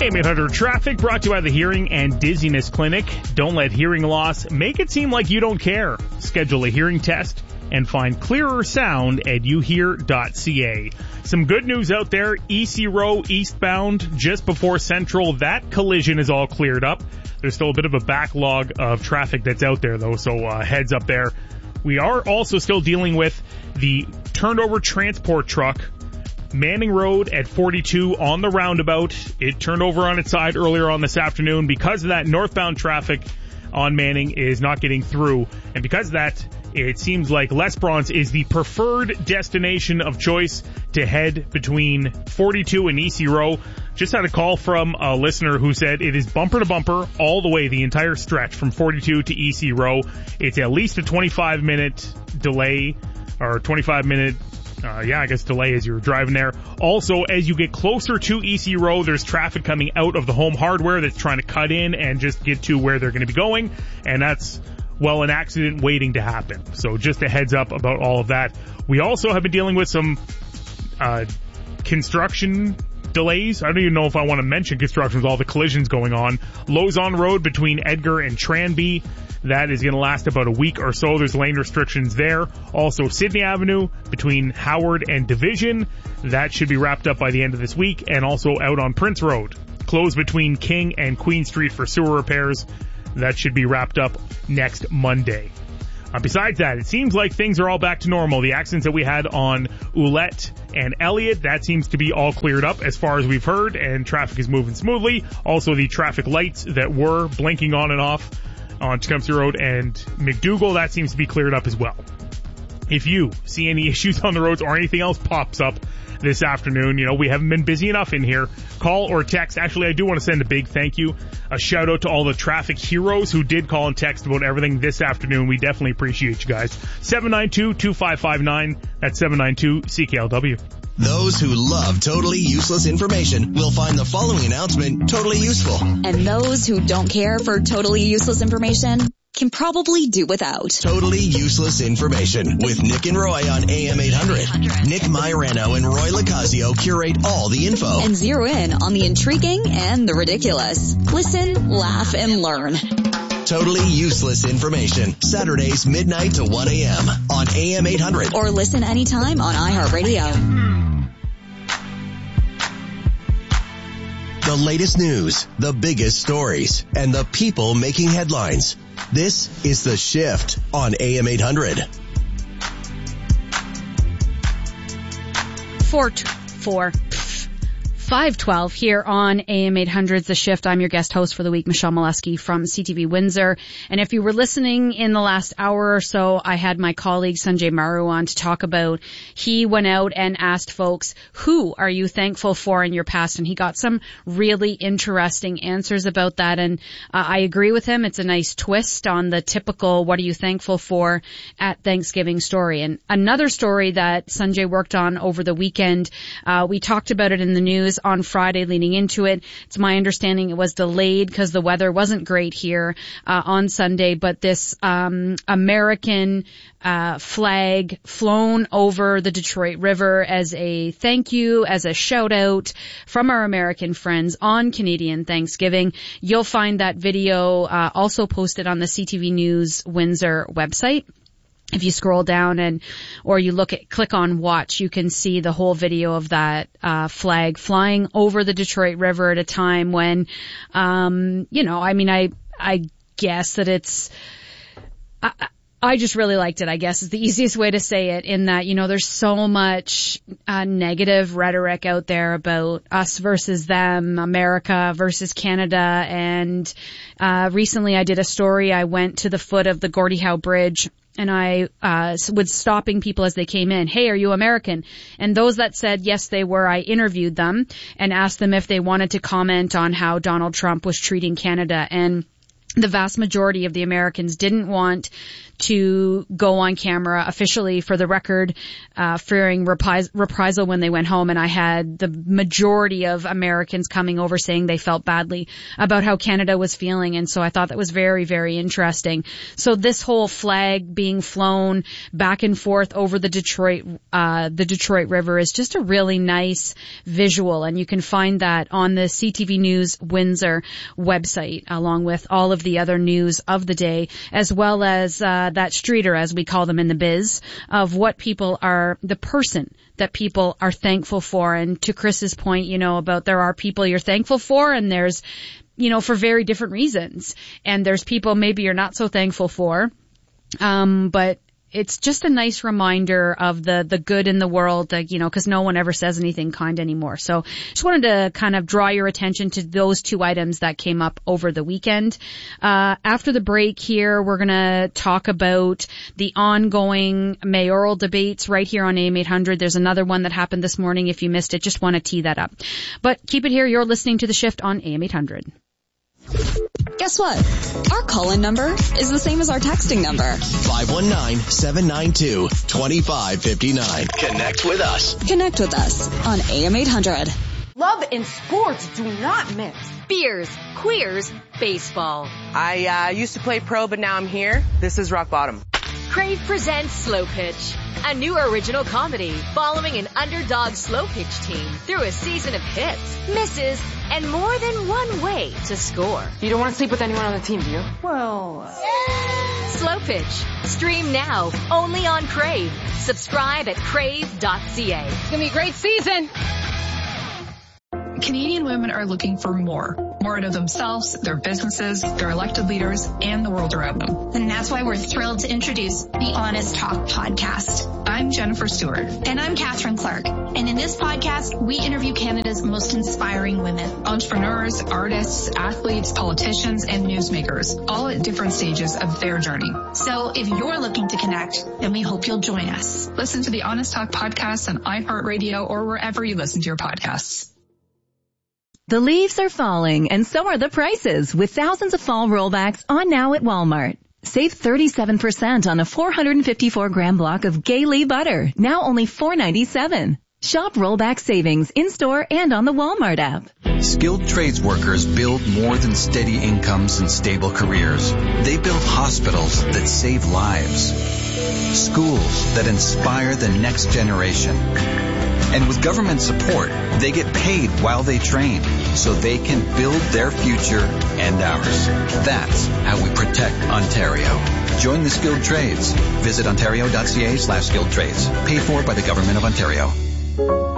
AM800 Traffic brought to you by the Hearing and Dizziness Clinic. Don't let hearing loss make it seem like you don't care. Schedule a hearing test and find clearer sound at uhear.ca. Some good news out there. EC Row eastbound just before Central. That collision is all cleared up. There's still a bit of a backlog of traffic that's out there, though, so heads up there. We are also still dealing with the turned over transport truck Manning Road at 42 on the roundabout. It turned over on its side earlier on this afternoon. Because of that, northbound traffic on Manning is not getting through. And because of that, it seems like Les Bronze is the preferred destination of choice to head between 42 and EC Row. Just had a call from a listener who said it is bumper to bumper all the way, the entire stretch from 42 to EC Row. It's at least a 25-minute delay, or 25-minute delay as you're driving there. Also, as you get closer to EC Row, there's traffic coming out of the Home Hardware that's trying to cut in and just get to where they're going to be going. And that's, well, an accident waiting to happen. So just a heads up about all of that. We also have been dealing with some construction delays. I don't even know if I want to mention construction with all the collisions going on. Lozon Road between Edgar and Tranby. That is going to last about a week or so. There's lane restrictions there. Also, Sydney Avenue between Howard and Division. That should be wrapped up by the end of this week. And also out on Prince Road. Closed between King and Queen Street for sewer repairs. That should be wrapped up next Monday. Besides that, it seems like things are all back to normal. The accidents that we had on Ouellette and Elliott, that seems to be all cleared up as far as we've heard, and traffic is moving smoothly. Also, the traffic lights that were blinking on and off on Tecumseh Road and McDougall, that seems to be cleared up as well. If you see any issues on the roads or anything else pops up this afternoon, we haven't been busy enough in here, call or text. Actually, I do want to send a big thank you, a shout out to all the traffic heroes who did call and text about everything this afternoon. We definitely appreciate you guys. 792-2559, that's 792-CKLW. Those who love totally useless information will find the following announcement totally useful. And those who don't care for totally useless information can probably do without. Totally useless information with Nick and Roy on AM 800. Nick Myrano and Roy Locasio curate all the info and zero in on the intriguing and the ridiculous. Listen, laugh, and learn. Totally useless information. Saturdays midnight to 1 a.m. on AM 800. Or listen anytime on iHeartRadio. The latest news, the biggest stories, and the people making headlines. This is The Shift on AM 800. 512 here on AM 800's The Shift. I'm your guest host for the week, Michelle Molesky from CTV Windsor. And if you were listening in the last hour or so, I had my colleague Sanjay Maru on to talk about, he went out and asked folks, who are you thankful for in your past? And he got some really interesting answers about that. And I agree with him. It's a nice twist on the typical, what are you thankful for at Thanksgiving story. And another story that Sanjay worked on over the weekend, we talked about it in the news on Friday leading into it. It's my understanding it was delayed because the weather wasn't great here on Sunday, but this American flag flown over the Detroit River as a thank you, as a shout out from our American friends on Canadian Thanksgiving. You'll find that video also posted on the CTV News Windsor website. If you scroll down or you click on watch, you can see the whole video of that flag flying over the Detroit River at a time when, I guess that it's, I just really liked it, I guess is the easiest way to say it, in that, there's so much negative rhetoric out there about us versus them, America versus Canada. And recently I did a story. I went to the foot of the Gordie Howe Bridge, and I was stopping people as they came in. Hey, are you American? And those that said yes, they were, I interviewed them and asked them if they wanted to comment on how Donald Trump was treating Canada. And the vast majority of the Americans didn't want to go on camera officially for the record, fearing reprisal when they went home. And I had the majority of Americans coming over saying they felt badly about how Canada was feeling. And so I thought that was very, very interesting. So this whole flag being flown back and forth over the Detroit River is just a really nice visual. And you can find that on the CTV News Windsor website, along with all of the other news of the day, as well as that streeter, as we call them in the biz, of what people are, the person that people are thankful for. And to Chris's point, about there are people you're thankful for, and there's, for very different reasons. And there's people maybe you're not so thankful for. But it's just a nice reminder of the good in the world, because no one ever says anything kind anymore. So just wanted to kind of draw your attention to those two items that came up over the weekend. After the break here, we're going to talk about the ongoing mayoral debates right here on AM 800. There's another one that happened this morning. If you missed it, just want to tee that up. But keep it here. You're listening to The Shift on AM 800. Guess what? Our call-in number is the same as our texting number. 519-792-2559. Connect with us. Connect with us on AM 800. Love and sports do not mix. Beers, queers, baseball. I used to play pro, but now I'm here. This is rock bottom. Crave presents Slow Pitch, a new original comedy following an underdog slow pitch team through a season of hits, misses, and more than one way to score. You don't want to sleep with anyone on the team, do you? Well... Slow Pitch. Stream now, only on Crave. Subscribe at crave.ca. It's going to be a great season. Canadian women are looking for more out of themselves, their businesses, their elected leaders, and the world around them. And that's why we're thrilled to introduce the Honest Talk podcast. I'm Jennifer Stewart. And I'm Catherine Clark. And in this podcast, we interview Canada's most inspiring women. Entrepreneurs, artists, athletes, politicians, and newsmakers, all at different stages of their journey. So if you're looking to connect, then we hope you'll join us. Listen to the Honest Talk podcast on iHeartRadio or wherever you listen to your podcasts. The leaves are falling, and so are the prices, with thousands of fall rollbacks on now at Walmart. Save 37% on a 454-gram block of Gay-Lee butter, now only $4.97. Shop rollback savings in-store and on the Walmart app. Skilled trades workers build more than steady incomes and stable careers. They build hospitals that save lives, schools that inspire the next generation. And with government support, they get paid while they train so they can build their future and ours. That's how we protect Ontario. Join the skilled trades. Visit ontario.ca/skilled trades. Paid for by the Government of Ontario.